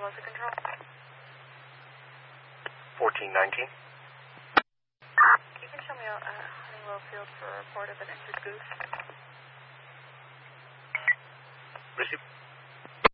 Delta Control. 1419. You can show me Honeywell Field for a report of an injured goose. Receive.